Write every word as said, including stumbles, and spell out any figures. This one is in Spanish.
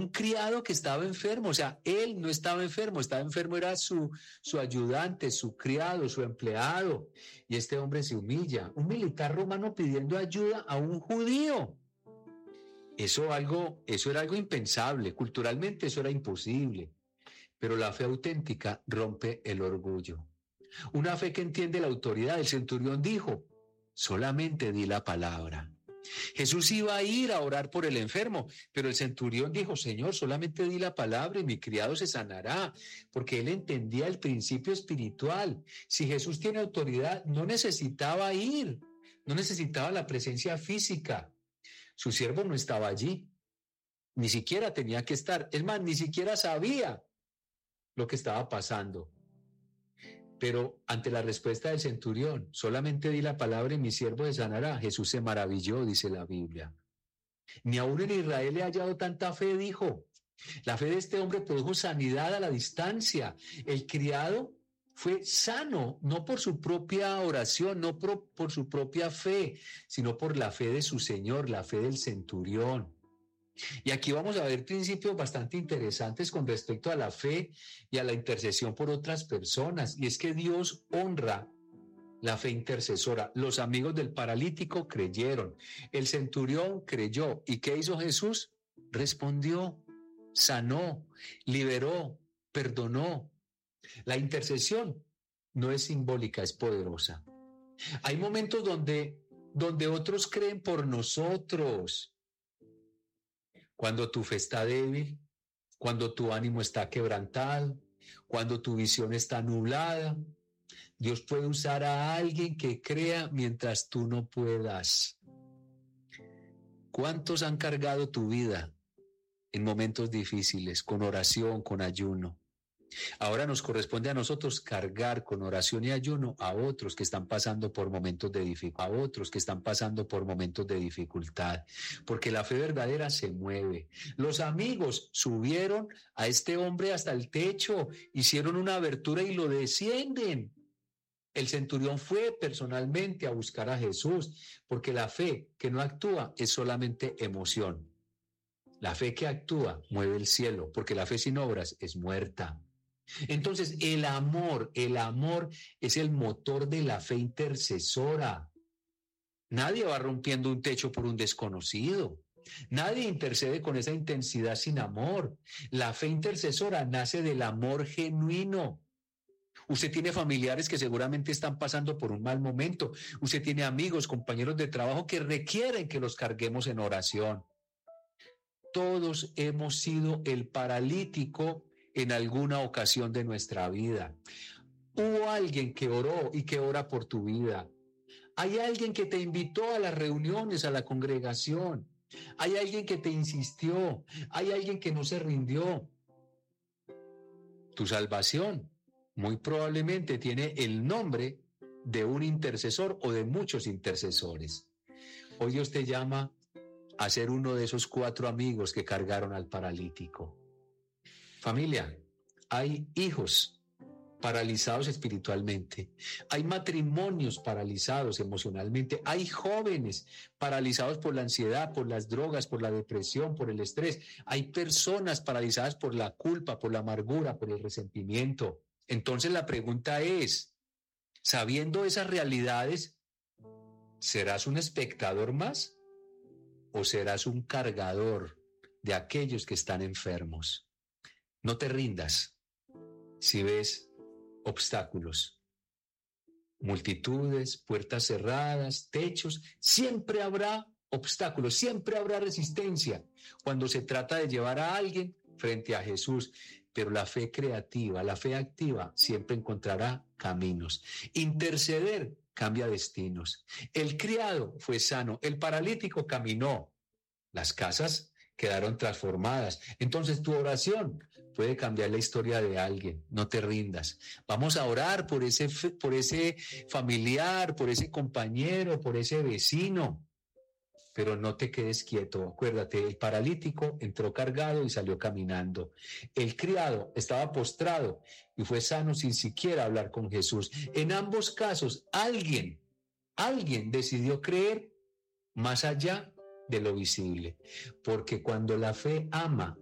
criado que estaba enfermo, o sea, él no estaba enfermo, estaba enfermo era su, su ayudante, su criado, su empleado, y este hombre se humilla, un militar romano pidiendo ayuda a un judío. Eso, algo, eso era algo impensable, culturalmente eso era imposible, pero la fe auténtica rompe el orgullo. Una fe que entiende la autoridad. El centurión dijo, solamente di la palabra. Jesús iba a ir a orar por el enfermo, pero el centurión dijo, Señor, solamente di la palabra y mi criado se sanará, porque él entendía el principio espiritual. Si Jesús tiene autoridad, no necesitaba ir, no necesitaba la presencia física. Su siervo no estaba allí, ni siquiera tenía que estar, es más, ni siquiera sabía lo que estaba pasando. Pero ante la respuesta del centurión, solamente di la palabra y mi siervo se sanará, Jesús se maravilló, dice la Biblia. Ni aún en Israel he hallado tanta fe, dijo. La fe de este hombre produjo sanidad a la distancia. El criado fue sano, no por su propia oración, no por, por su propia fe, sino por la fe de su Señor, la fe del centurión. Y aquí vamos a ver principios bastante interesantes con respecto a la fe y a la intercesión por otras personas. Y es que Dios honra la fe intercesora. Los amigos del paralítico creyeron, el centurión creyó. ¿Y qué hizo Jesús? Respondió, sanó, liberó, perdonó. La intercesión no es simbólica, es poderosa. Hay momentos donde, donde otros creen por nosotros. Cuando tu fe está débil, cuando tu ánimo está quebrantado, cuando tu visión está nublada, Dios puede usar a alguien que crea mientras tú no puedas. ¿Cuántos han cargado tu vida en momentos difíciles, con oración, con ayuno? Ahora nos corresponde a nosotros cargar con oración y ayuno a otros que están pasando por momentos de dificultad, a otros que están pasando por momentos de dificultad, porque la fe verdadera se mueve. Los amigos subieron a este hombre hasta el techo, hicieron una abertura y lo descienden. El centurión fue personalmente a buscar a Jesús, porque la fe que no actúa es solamente emoción. La fe que actúa mueve el cielo, porque la fe sin obras es muerta. Entonces, el amor, el amor es el motor de la fe intercesora. Nadie va rompiendo un techo por un desconocido. Nadie intercede con esa intensidad sin amor. La fe intercesora nace del amor genuino. Usted tiene familiares que seguramente están pasando por un mal momento. Usted tiene amigos, compañeros de trabajo que requieren que los carguemos en oración. Todos hemos sido el paralítico en alguna ocasión de nuestra vida. Hubo alguien que oró y que ora por tu vida. Hay alguien que te invitó a las reuniones, a la congregación. Hay alguien que te insistió. Hay alguien que no se rindió. Tu salvación muy probablemente tiene el nombre de un intercesor o de muchos intercesores. Hoy Dios te llama a ser uno de esos cuatro amigos que cargaron al paralítico. Familia, hay hijos paralizados espiritualmente, hay matrimonios paralizados emocionalmente, hay jóvenes paralizados por la ansiedad, por las drogas, por la depresión, por el estrés, hay personas paralizadas por la culpa, por la amargura, por el resentimiento. Entonces la pregunta es, sabiendo esas realidades, ¿serás un espectador más o serás un cargador de aquellos que están enfermos? No te rindas si ves obstáculos, multitudes, puertas cerradas, techos, siempre habrá obstáculos, siempre habrá resistencia cuando se trata de llevar a alguien frente a Jesús, pero la fe creativa, la fe activa siempre encontrará caminos. Interceder cambia destinos. El criado fue sano, el paralítico caminó, las casas quedaron transformadas. Entonces tu oración puede cambiar la historia de alguien. No te rindas. Vamos a orar por ese, por ese familiar, por ese compañero, por ese vecino. Pero no te quedes quieto. Acuérdate, el paralítico entró cargado y salió caminando. El criado estaba postrado y fue sano sin siquiera hablar con Jesús. En ambos casos, alguien, alguien decidió creer más allá de lo visible, porque cuando la fe ama,